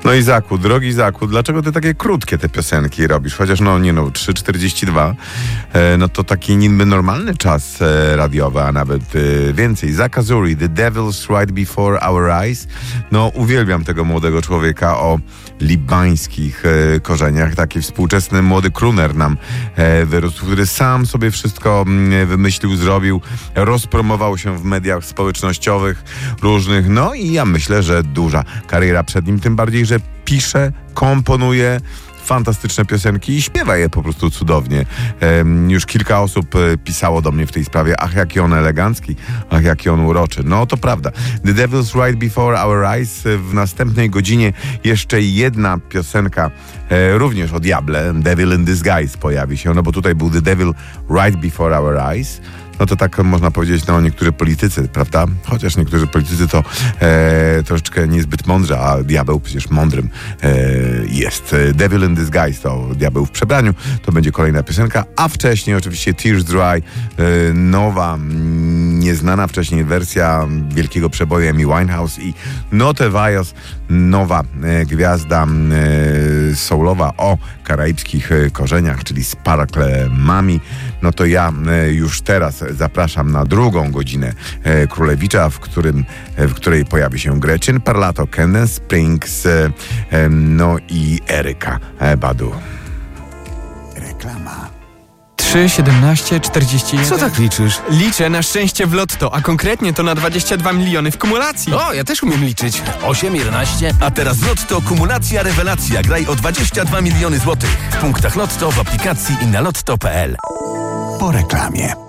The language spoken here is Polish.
No Izaku, drogi Izaku, dlaczego ty takie krótkie te piosenki robisz? Chociaż 3:42, no to taki niby normalny czas radiowy, a nawet więcej. Zak Azuri, The Devil's Right Before Our Eyes. No uwielbiam tego młodego człowieka o libańskich korzeniach. Taki współczesny młody crooner nam wyrósł, który sam sobie wszystko wymyślił, zrobił, rozpromował się w mediach społecznościowych różnych. No i ja myślę, że duża kariera przed nim, tym bardziej, że pisze, komponuje fantastyczne piosenki i śpiewa je po prostu cudownie. Już kilka osób pisało do mnie w tej sprawie. Ach, jaki on elegancki, ach, jaki on uroczy. No to prawda. The Devil's Right Before Our Eyes. W następnej godzinie jeszcze jedna piosenka, również o diable. Devil in Disguise pojawi się, no bo tutaj był The Devil Right Before Our Eyes. No to tak można powiedzieć, niektórzy politycy, prawda? Chociaż niektórzy politycy to troszeczkę niezbyt mądrzy, a diabeł przecież mądrym jest. Devil in Disguise to diabeł w przebraniu, to będzie kolejna piosenka, a wcześniej oczywiście Tears Dry, nowa, nieznana wcześniej wersja wielkiego przeboju Amy Winehouse i Note Valles, nowa gwiazda soulowa o karaibskich korzeniach, czyli Sparkle Mami. No to ja już teraz zapraszam na drugą godzinę Królewicza, w której pojawi się Gretchen Parlato, Candace Springs, no i Eryka Badu. Reklama. 3, 17, 41. Co tak liczysz? Liczę na szczęście w lotto, a konkretnie to na 22 miliony w kumulacji. O, ja też umiem liczyć. 8, 11. A teraz Lotto kumulacja rewelacja. Graj o 22 miliony złotych. W punktach Lotto, w aplikacji i na lotto.pl. Po reklamie.